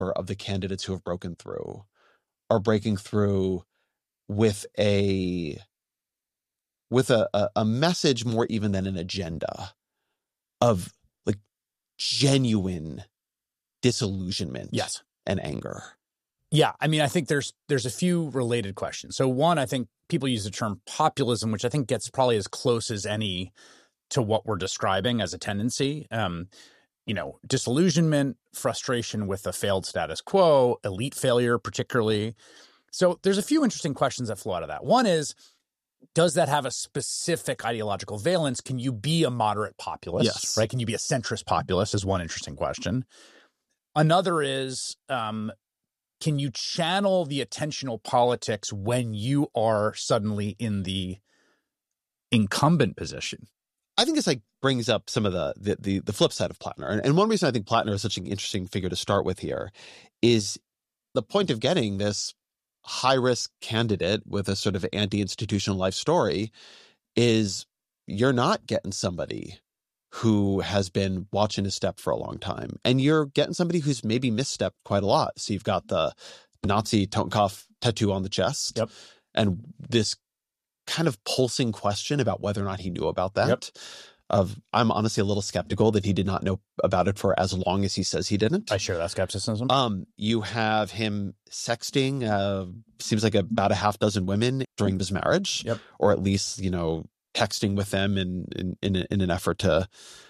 of the candidates who have broken through are breaking through with a message more even than an agenda of like genuine disillusionment yes. and anger. Yeah, I mean, I think there's a few related questions. So one, I think people use the term populism, which I think gets probably as close as any to what we're describing as a tendency. Disillusionment, frustration with the failed status quo, elite failure particularly. So there's a few interesting questions that flow out of that. One is, does that have a specific ideological valence? Can you be a moderate populist? Yes. Right? Can you be a centrist populist is one interesting question. Another is, can you channel the attentional politics when you are suddenly in the incumbent position? I think this brings up some of the flip side of Plattner. And one reason I think Plattner is such an interesting figure to start with here is the point of getting this high-risk candidate with a sort of anti-institutional life story is you're not getting somebody who has been watching his step for a long time. And you're getting somebody who's maybe misstepped quite a lot. So you've got the Nazi Totenkopf tattoo on the chest. Yep. And this kind of pulsing question about whether or not he knew about that. Yep. I'm honestly a little skeptical that he did not know about it for as long as he says he didn't. I share that skepticism. You have him sexting, seems like about a half dozen women during his marriage. Yep. Or at least, texting with them in an effort to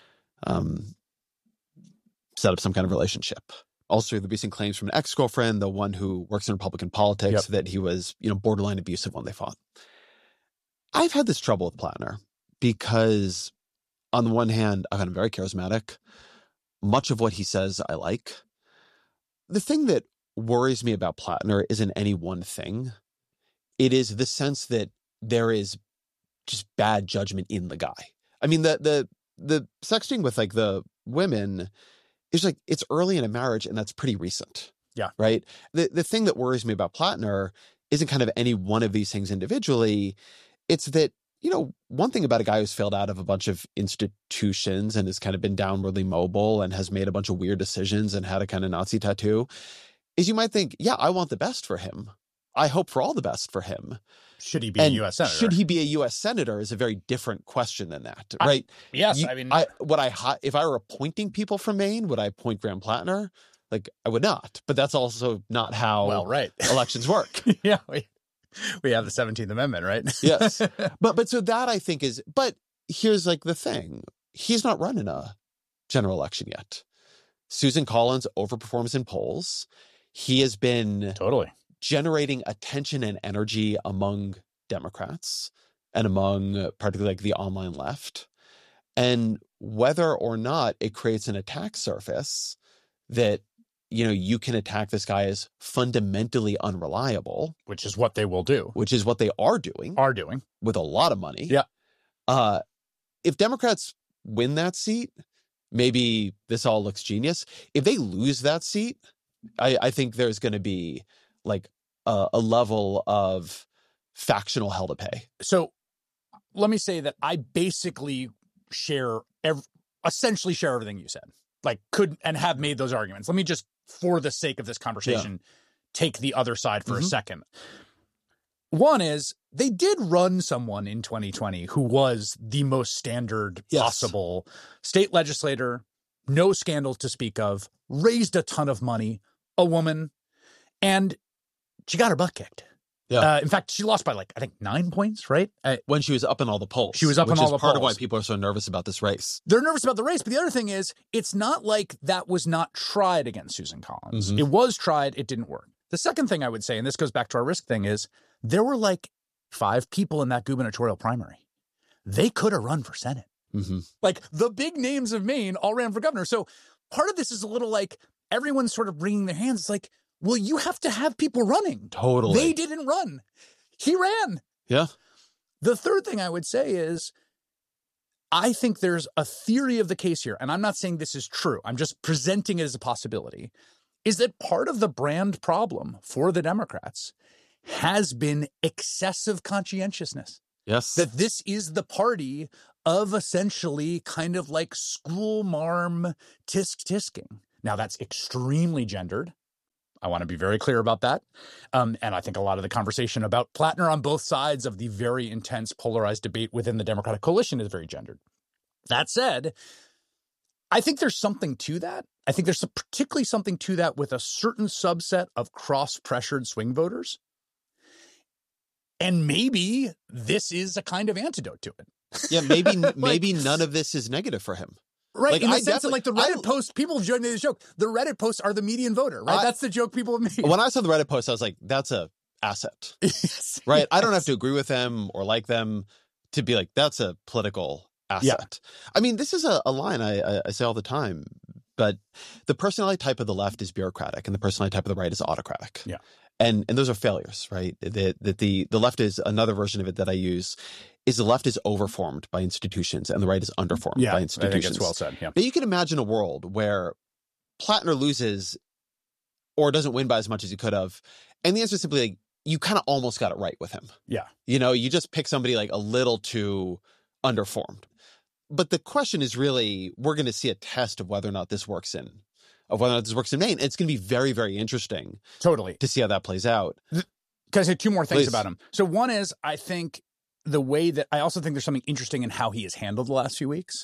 set up some kind of relationship. Also, the recent claims from an ex-girlfriend, the one who works in Republican politics, that he was, borderline abusive when they fought. I've had this trouble with Plattner because on the one hand, I find him very charismatic. Much of what he says I like. The thing that worries me about Plattner isn't any one thing. It is the sense that there is just bad judgment in the guy. I mean, the sexting with the women is it's early in a marriage and that's pretty recent. Yeah. Right. The thing that worries me about Plattner isn't kind of any one of these things individually. It's that, one thing about a guy who's failed out of a bunch of institutions and has kind of been downwardly mobile and has made a bunch of weird decisions and had a kind of Nazi tattoo is you might think, yeah, I want the best for him. I hope for all the best for him. Should he be a U.S. senator? Should he be a U.S. senator is a very different question than that, right? Yes. If I were appointing people from Maine, would I appoint Graham Plattner? I would not. But that's also not how elections work. Yeah. We have the 17th Amendment, right? Yes. But so that I think is, but here's the thing. He's not running a general election yet. Susan Collins overperforms in polls. He has been generating attention and energy among Democrats and among particularly the online left. And whether or not it creates an attack surface that you can attack this guy as fundamentally unreliable. Which is what they will do. Which is what they are doing. With a lot of money. Yeah. If Democrats win that seat, maybe this all looks genius. If they lose that seat, I think there's going to be a level of factional hell to pay. So let me say that I basically essentially share everything you said. Could and have made those arguments. Let me just, for the sake of this conversation, take the other side for a second. One is, they did run someone in 2020 who was the most standard possible state legislator, no scandal to speak of, raised a ton of money, a woman, and she got her butt kicked. Yeah. In fact, she lost by I think 9 points, right? When she was up in all the polls. She was up in all the polls. Which is part of why people are so nervous about this race. They're nervous about the race, but the other thing is, it's not like that was not tried against Susan Collins. Mm-hmm. It was tried, it didn't work. The second thing I would say, and this goes back to our risk thing, is there were 5 people in that gubernatorial primary. They could have run for Senate. Mm-hmm. The big names of Maine all ran for governor. So part of this is a little everyone's sort of wringing their hands. It's well, you have to have people running. Totally. They didn't run. He ran. Yeah. The third thing I would say is, I think there's a theory of the case here, and I'm not saying this is true. I'm just presenting it as a possibility, is that part of the brand problem for the Democrats has been excessive conscientiousness. Yes. That this is the party of essentially kind of school marm tisk-tisking. Now, that's extremely gendered, I want to be very clear about that. And I think a lot of the conversation about Plattner on both sides of the very intense polarized debate within the Democratic coalition is very gendered. That said, I think there's something to that. I think there's particularly something to that with a certain subset of cross-pressured swing voters. And maybe this is a kind of antidote to it. Yeah, maybe none of this is negative for him. Right, like, in the sense that like the Reddit post, people have joined the joke. The Reddit posts are the median voter, right? That's the joke people have made. When I saw the Reddit post, I was like, that's a asset. Yes, right? Yes. I don't have to agree with them or like them to be like, that's a political asset. Yeah. I mean, this is a line I say all the time, but the personality type of the left is bureaucratic and the personality type of the right is autocratic. Yeah. And those are failures, right? The left is another version of it that I use is the left is overformed by institutions and the right is underformed by institutions. I think it's well said. Yeah. Now you can imagine a world where Plattner loses or doesn't win by as much as he could have. And the answer is simply like, you kind of almost got it right with him. Yeah. You know, you just pick somebody like a little too underformed. But the question is really, we're going to see a test of whether or not this works in Maine. It's going to be very, very interesting. Totally. To see how that plays out. Can I say two more things about him? So one is, I think I also think there's something interesting in how he has handled the last few weeks.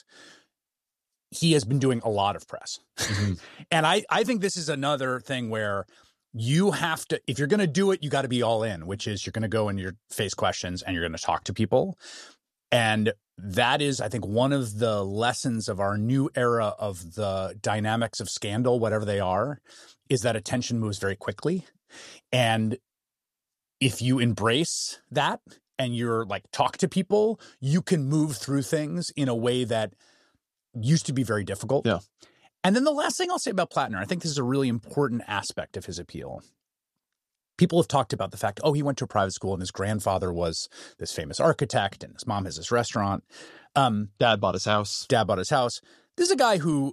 He has been doing a lot of press. Mm-hmm. And I think this is another thing where you have to, if you're going to do it, you got to be all in, which is you're going to go and you're face questions and you're going to talk to people. And that is, I think, one of the lessons of our new era of the dynamics of scandal, whatever they are, is that attention moves very quickly. And if you embrace that and you're like, talk to people, you can move through things in a way that used to be very difficult. Yeah. And then the last thing I'll say about Plattner, I think this is a really important aspect of his appeal. People have talked about the fact, he went to a private school and his grandfather was this famous architect and his mom has this restaurant. Dad bought his house. This is a guy who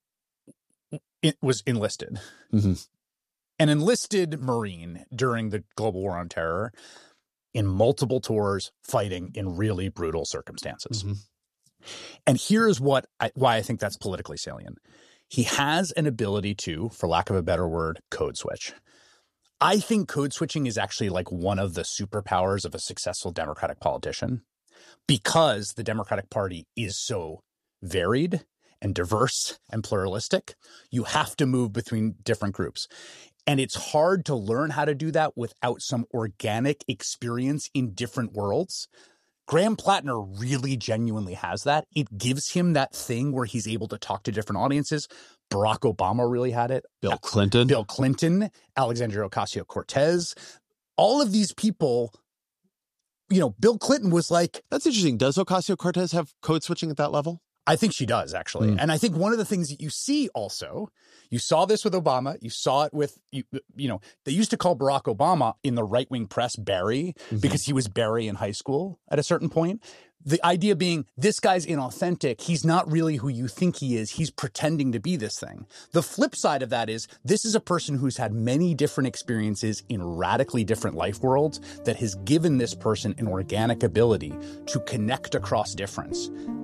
was enlisted. Mm-hmm. An enlisted Marine during the global war on terror in multiple tours fighting in really brutal circumstances. Mm-hmm. And here's why I think that's politically salient. He has an ability to, for lack of a better word, code switch. I think code switching is actually like one of the superpowers of a successful Democratic politician because the Democratic Party is so varied and diverse and pluralistic. You have to move between different groups. And it's hard to learn how to do that without some organic experience in different worlds. Graham Plattner really genuinely has that. It gives him that thing where he's able to talk to different audiences. Barack Obama really had it. Bill Clinton, Alexandria Ocasio-Cortez. All of these people, Bill Clinton was like... That's interesting. Does Ocasio-Cortez have code switching at that level? I think she does, actually. Mm. And I think one of the things that you see also, you saw this with Obama, you saw it with, they used to call Barack Obama in the right-wing press Barry because he was Barry in high school at a certain point. The idea being, this guy's inauthentic. He's not really who you think he is. He's pretending to be this thing. The flip side of that is, this is a person who's had many different experiences in radically different life worlds that has given this person an organic ability to connect across difference.